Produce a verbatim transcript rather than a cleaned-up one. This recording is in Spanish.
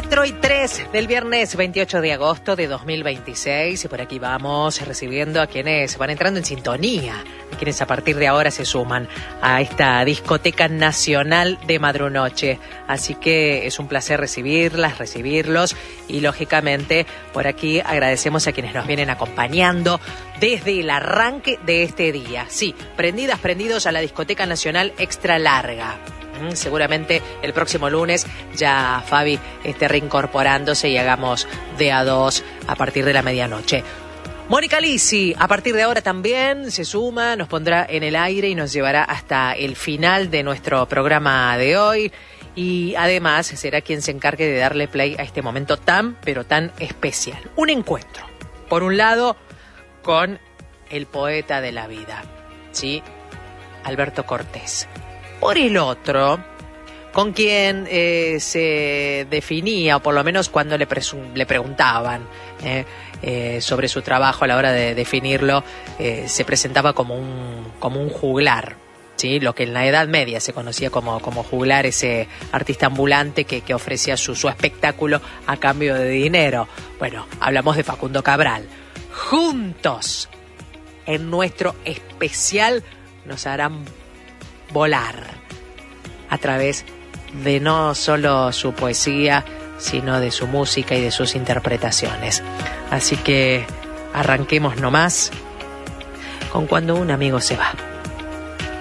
cuatro y tres del viernes veintiocho de agosto de dos mil veintiséis, y por aquí vamos recibiendo a quienes van entrando en sintonía, a quienes a partir de ahora se suman a esta discoteca nacional de Madrunoche. Así que es un placer recibirlas, recibirlos, y lógicamente por aquí agradecemos a quienes nos vienen acompañando desde el arranque de este día. Sí, prendidas, prendidos a la discoteca nacional extra larga. Seguramente el próximo lunes ya Fabi esté reincorporándose y hagamos de a dos a partir de la medianoche. Mónica Lisi, a partir de ahora también se suma, nos pondrá en el aire y nos llevará hasta el final de nuestro programa de hoy. Y además será quien se encargue de darle play a este momento tan, pero tan especial. Un encuentro, por un lado, con el poeta de la vida, ¿sí? Alberto Cortés. Por el otro, con quien eh, se definía, o por lo menos cuando le, presu- le preguntaban eh, eh, sobre su trabajo a la hora de definirlo, eh, se presentaba como un, como un juglar, ¿sí? Lo que en la Edad Media se conocía como, como juglar, ese artista ambulante que, que ofrecía su, su espectáculo a cambio de dinero. Bueno, hablamos de Facundo Cabral. Juntos, en nuestro especial, nos harán volar a través de no solo su poesía, sino de su música y de sus interpretaciones. Así que arranquemos nomás con Cuando un amigo se va.